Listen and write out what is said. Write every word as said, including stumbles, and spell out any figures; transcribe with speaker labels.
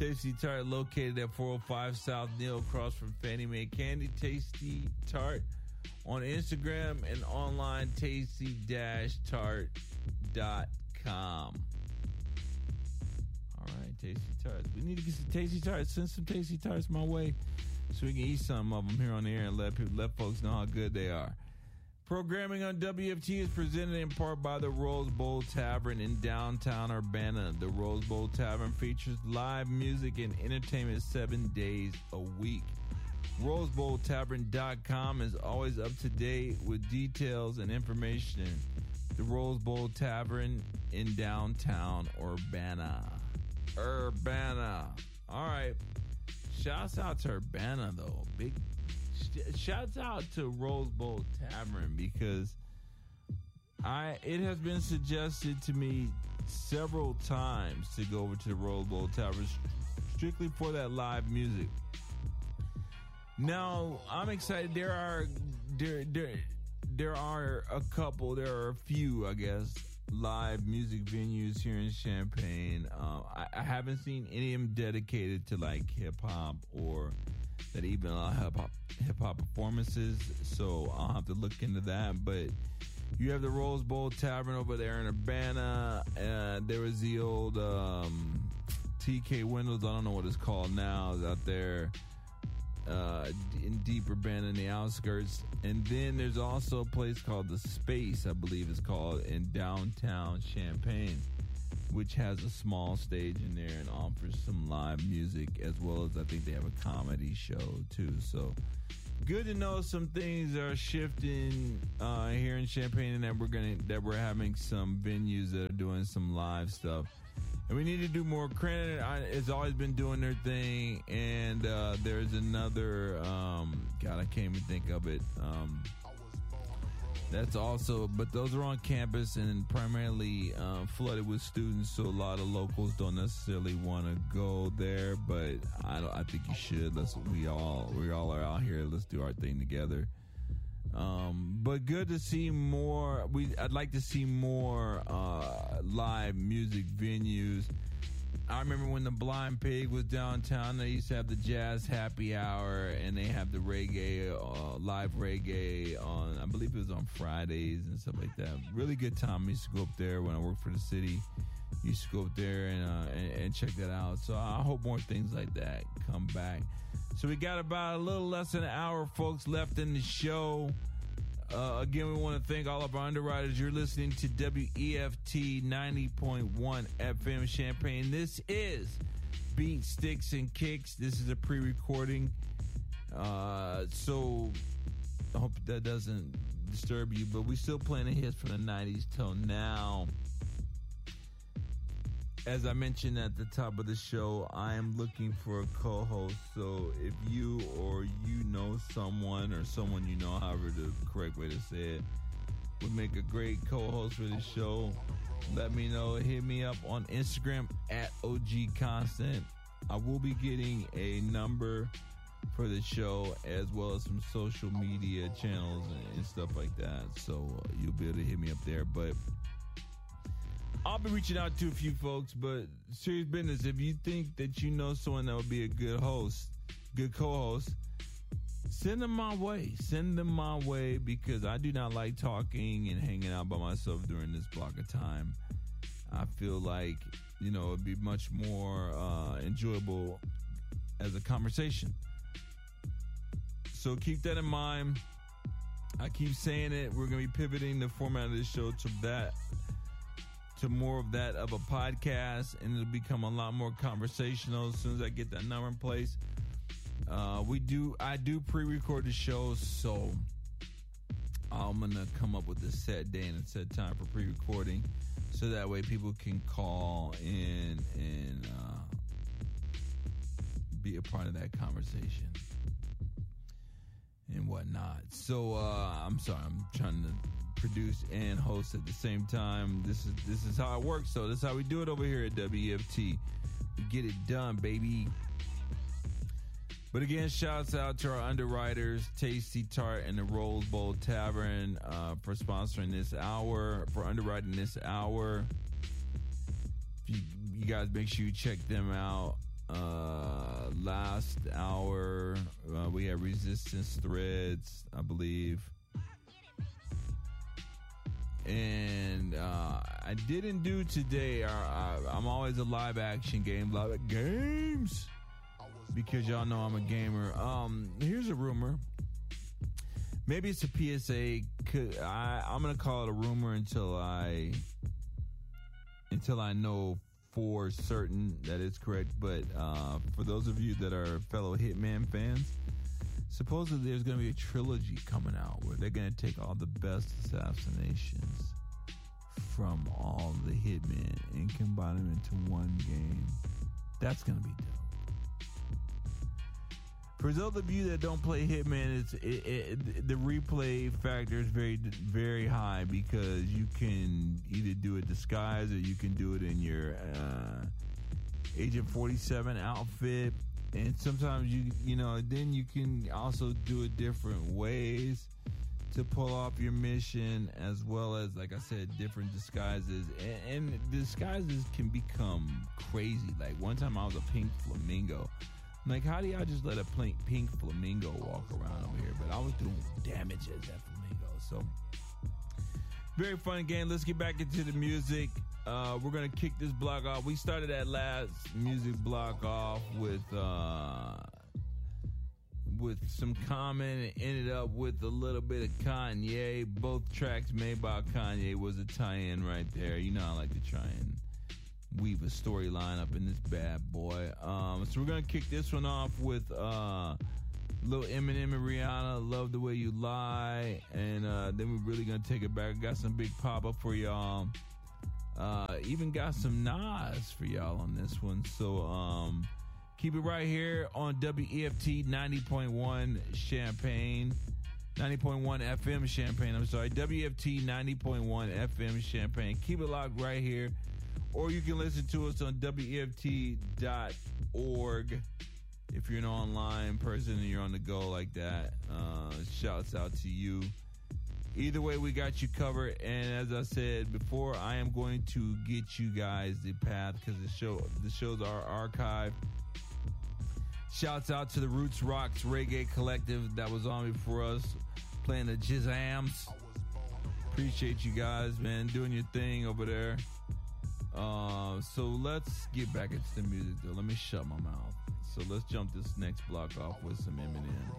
Speaker 1: Tasty Tart located at four oh five South Neal across from Fannie Mae Candy. Tasty Tart on Instagram and online tasty dash tart dot com. All right, Tasty Tarts. We need to get some Tasty Tarts. Send some Tasty Tarts my way so we can eat some of them here on the air and let people, let folks know how good they are. Programming on W F T is presented in part by the Rose Bowl Tavern in downtown Urbana. The Rose Bowl Tavern features live music and entertainment seven days a week. rose bowl tavern dot com is always up to date with details and information. The Rose Bowl Tavern in downtown Urbana. Urbana. All right. Shouts out to Urbana, though. Big sh- shouts out to Rose Bowl Tavern because I it has been suggested to me several times to go over to the Rose Bowl Tavern strictly for that live music. Now, I'm excited. There are there there there are a couple, there are a few, I guess, live music venues here in Champaign. Uh, I, I haven't seen any of them dedicated to like hip hop or that even uh, hip hop hip hop performances. So I'll have to look into that. But you have the Rose Bowl Tavern over there in Urbana. Uh, there was the old um, T K Windows. I don't know what it's called now. Is out there. Uh, in deep Urbana in the outskirts. And then there's also a place called The Space, I believe it's called, in downtown Champaign, which has a small stage in there and offers some live music, as well as I think they have a comedy show too. So good to know some things are shifting uh, here in Champaign, and that we're gonna that we're having some venues that are doing some live stuff. And we need to do more. Credit has always been doing their thing, and uh, there's another. Um, God, I can't even think of it. Um, that's also, but those are on campus and primarily uh, flooded with students, so a lot of locals don't necessarily want to go there. But I, don't, I think you should. Let's we all we all are out here. Let's do our thing together. Um, but good to see more. We I'd like to see more uh, live music venues. I remember when the Blind Pig was downtown, they used to have the jazz happy hour, and they have the reggae, uh, live reggae on, I believe it was on Fridays and stuff like that. Really good time. I used to go up there when I worked for the city. Used to go up there and, uh, and, and check that out. So I hope more things like that come back. So we got about a little less than an hour, folks, left in the show. Uh, again, we want to thank all of our underwriters. You're listening to W E F T ninety point one F M Champaign. This is Beat Sticks and Kicks. This is a pre-recording. Uh, so I hope that doesn't disturb you, but we still playing the hits from the nineties till now. As I mentioned at the top of the show, I am looking for a co-host. So if you or you know someone or someone you know, however the correct way to say it, would make a great co-host for the show, let me know. Hit me up on Instagram at O G Constant. I will be getting a number for the show as well as some social media channels and, and stuff like that. So uh, you'll be able to hit me up there. But I'll be reaching out to a few folks, but serious business, if you think that you know someone that would be a good host, good co-host, send them my way. Send them my way because I do not like talking and hanging out by myself during this block of time. I feel like, you know, it'd be much more uh, enjoyable as a conversation. So keep that in mind. I keep saying it. We're going to be pivoting the format of this show to that. to more of that of a podcast, and it'll become a lot more conversational as soon as I get that number in place. Uh, we do, I do pre-record the show, so I'm gonna come up with a set day and a set time for pre-recording, so that way people can call in and uh, be a part of that conversation and whatnot. So uh, I'm sorry, I'm trying to produce and host at the same time. This is this is how it works. So this is how we do it over here at W F T. We get it done, baby. But again, shouts out to our underwriters, Tasty Tart and the Rose Bowl Tavern, uh, for sponsoring this hour, for underwriting this hour. You, you guys make sure you check them out. Uh, last hour, uh, we had Resistance Threads, I believe. And uh, I didn't do today. Uh, I, I'm always a live action game, live games, because y'all know I'm a gamer. Um, here's a rumor. Maybe it's a P S A. I, I'm gonna call it a rumor until I until I know for certain that it's correct. But uh, for those of you that are fellow Hitman fans, supposedly there's going to be a trilogy coming out where they're going to take all the best assassinations from all the Hitmen and combine them into one game. That's going to be dope. For those of you that don't play Hitman, it's it, it, the replay factor is very, very high because you can either do it disguised or you can do it in your uh, Agent forty-seven outfit. And sometimes you, you know, then you can also do it different ways to pull off your mission, as well as, like I said, different disguises. And, and disguises can become crazy. Like one time I was a pink flamingo. I'm like, how do y'all just let a pink, pink flamingo walk around over here? But I was doing damage as that flamingo. So, very fun game. Let's get back into the music. Uh, we're going to kick this block off. We started that last music block off with uh, with some Common and ended up with a little bit of Kanye. Both tracks made by Kanye was a tie-in right there. You know I like to try and weave a storyline up in this bad boy. Um, so we're going to kick this one off with uh, Lil Eminem and Rihanna, Love the Way You Lie. And uh, then we're really going to take it back. Got some big pop-up for y'all. Uh, even got some Nas for y'all on this one. So um, keep it right here on W E F T ninety point one Champaign. ninety point one F M Champaign. I'm sorry. W E F T ninety point one F M Champaign. Keep it locked right here. Or you can listen to us on W E F T dot org if you're an online person and you're on the go like that. Uh, shouts out to you. Either way, we got you covered. And as I said before, I am going to get you guys the path because the show, the shows are archived. Shouts out to the Roots Rocks Reggae Collective that was on before us, playing the Jizzams. Appreciate you guys, man, doing your thing over there. Uh, so let's get back into the music, though. Let me shut my mouth. So let's jump this next block off with some Eminem.